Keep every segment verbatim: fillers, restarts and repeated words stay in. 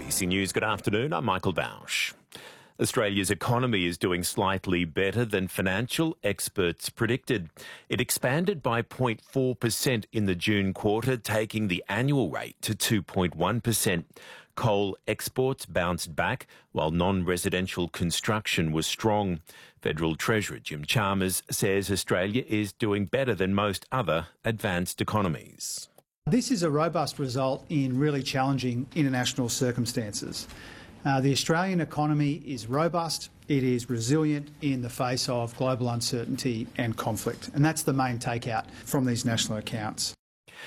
A B C News, good afternoon. I'm Michael Bausch. Australia's economy is doing slightly better than financial experts predicted. It expanded by zero point four percent in the June quarter, taking the annual rate to two point one percent. Coal exports bounced back, while non-residential construction was strong. Federal Treasurer Jim Chalmers says Australia is doing better than most other advanced economies. This is a robust result in really challenging international circumstances. Uh, the Australian economy is robust, it is resilient in the face of global uncertainty and conflict, and that's the main takeout from these national accounts.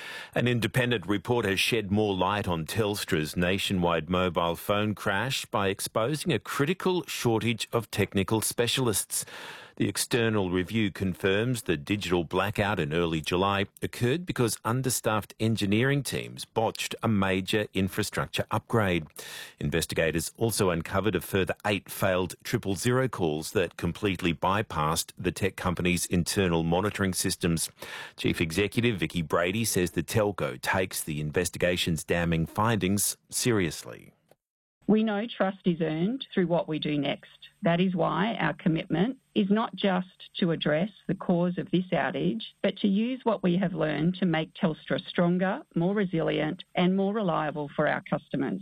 An independent report has shed more light on Telstra's nationwide mobile phone crash by exposing a critical shortage of technical specialists. The external review confirms the digital blackout in early July occurred because understaffed engineering teams botched a major infrastructure upgrade. Investigators also uncovered a further eight failed triple zero calls that completely bypassed the tech company's internal monitoring systems. Chief Executive Vicki Brady says the telco takes the investigation's damning findings seriously. We know trust is earned through what we do next. That is why our commitment is not just to address the cause of this outage, but to use what we have learned to make Telstra stronger, more resilient and more reliable for our customers.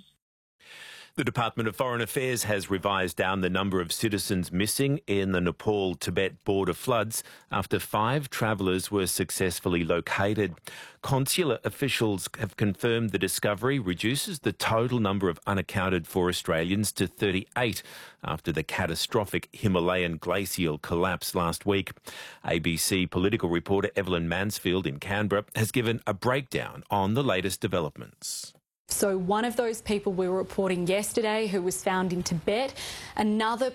The Department of Foreign Affairs has revised down the number of citizens missing in the Nepal-Tibet border floods after five travellers were successfully located. Consular officials have confirmed the discovery reduces the total number of unaccounted for Australians to thirty-eight after the catastrophic Himalayan glacial collapse last week. A B C political reporter Evelyn Mansfield in Canberra has given a breakdown on the latest developments. So one of those people we were reporting yesterday who was found in Tibet, another